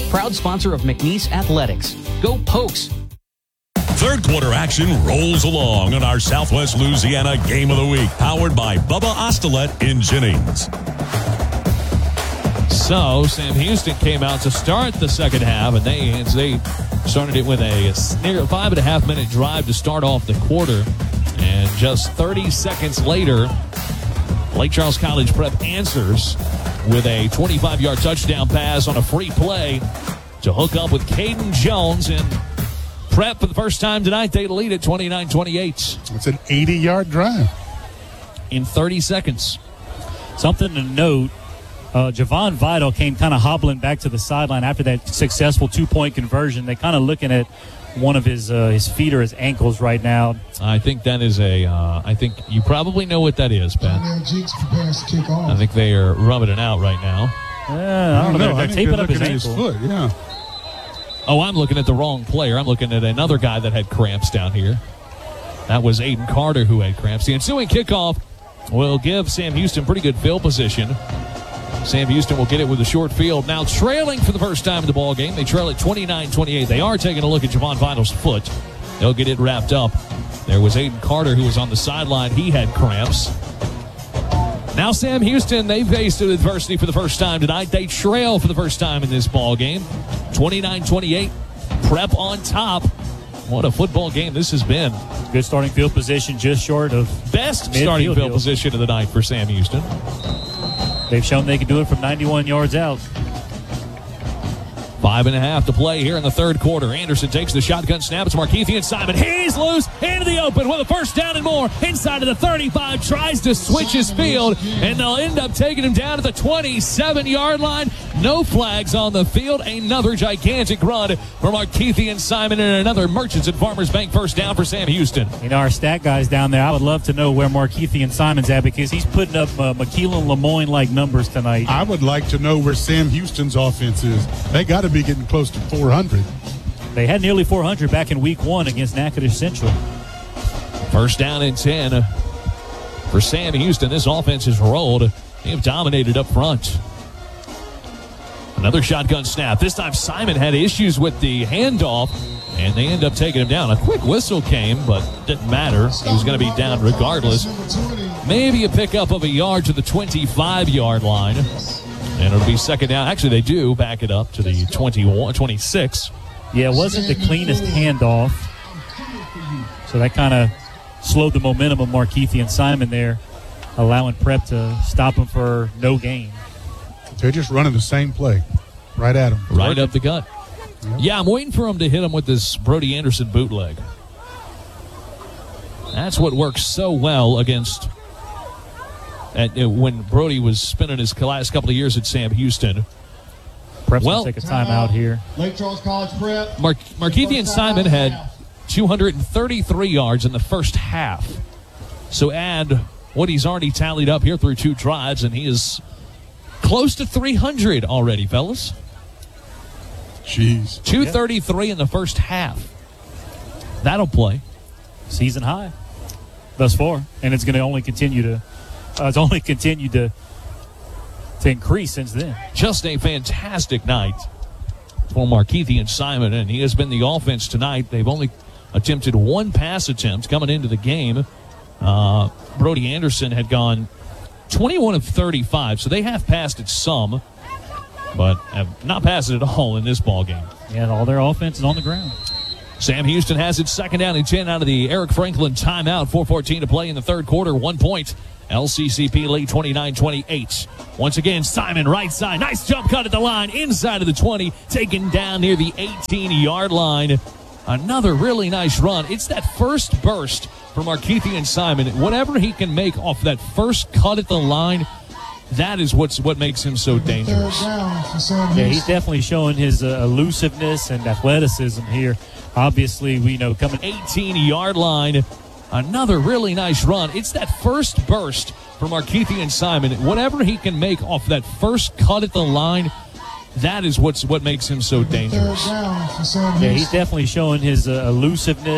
proud sponsor of McNeese Athletics. Go Pokes! Third quarter action rolls along on our Southwest Louisiana Game of the Week, powered by Bubba Ostelet in Jennings. So, Sam Houston came out to start the second half, and they started it with a near 5.5-minute drive to start off the quarter. And just 30 seconds later, Lake Charles College Prep answers with a 25-yard touchdown pass on a free play to hook up with Caden Jones. And Prep, for the first time tonight, they lead at 29-28. It's an 80-yard drive. In 30 seconds. Something to note, Javon Vidal came kind of hobbling back to the sideline after that successful two-point conversion. They're kind of looking at one of his feet or his ankles right now. I think that is I think you probably know what that is, Ben. I think they are rubbing it out right now. I don't know. They're taping up his ankle. His foot, yeah. Oh, I'm looking at the wrong player. I'm looking at another guy that had cramps down here. That was Aiden Carter who had cramps. The ensuing kickoff will give Sam Houston pretty good field position. Sam Houston will get it with a short field. Now trailing for the first time in the ball game. They trail at 29-28. They are taking a look at Javon Vidal's foot. They'll get it wrapped up. There was Aiden Carter who was on the sideline. He had cramps. Now Sam Houston, they faced adversity for the first time tonight. They trail for the first time in this ball game. 29-28. Prep on top. What a football game this has been. Good starting field position, just short of best starting field position of the night for Sam Houston. They've shown they can do it from 91 yards out. 5.5 to play here in the third quarter. Anderson takes the shotgun snap. It's Markeithian Simon. He's loose into the open with a first down and more. Inside of the 35, tries to switch his field, and they'll end up taking him down at the 27-yard line. No flags on the field. Another gigantic run for Markeithian Simon, and another Merchants and Farmers Bank first down for Sam Houston. You know, our stat guys down there, I would love to know where Markeithian Simon's at, because he's putting up McKeelan Lemoyne-like numbers tonight. I would like to know where Sam Houston's offense is. They got to be getting close to 400. They had nearly 400 back in week 1 against Natchitoches Central. First down and 10 for Sam Houston. This offense has rolled. They have dominated up front. Another shotgun snap. This time Simon had issues with the handoff, and they end up taking him down. A quick whistle came, but didn't matter. He was going to be down regardless. Maybe a pickup of a yard to the 25-yard line. And it'll be second down. Actually, they do back it up to the 26. Yeah, it wasn't the cleanest handoff. So that kind of slowed the momentum of Markeithian Simon there, allowing Prep to stop him for no gain. They're just running the same play right at him. Right up the gut. Yep. Yeah, I'm waiting for him to hit him with this Brody Anderson bootleg. That's what works so well against when Brody was spending his last couple of years at Sam Houston. Prep's going to take a timeout here. Lake Charles College Prep. Markeithian Simon had 233 yards in the first half. So add what he's already tallied up here through 2 drives, and he is close to 300 already, fellas. Jeez. 233 in the first half. That'll play. Season high thus far, and it's going to only continue to increase since then. Just a fantastic night for Markeithian Simon, and he has been the offense tonight. They've only attempted 1 pass attempt coming into the game. Brody Anderson had gone 21 of 35, so they have passed it some, but have not passed it at all in this ball game. Yeah, all their offense is on the ground. Sam Houston has it second down and 10 out of the Eric Franklin timeout. 4:14 to play in the third quarter. 1 point. LCCP lead 29-28. Once again, Simon right side. Nice jump cut at the line. Inside of the 20. Taken down near the 18-yard line. Another really nice run. It's that first burst from Markeithian Simon. Whatever he can make off that first cut at the line, that is what makes him so dangerous. Yeah, he's definitely showing his elusiveness and athleticism here. Obviously, we know coming 18-yard line. Another really nice run. It's that first burst from Markeithian Simon. Whatever he can make off that first cut at the line, that is what makes him so dangerous. Yeah, he's definitely showing his elusiveness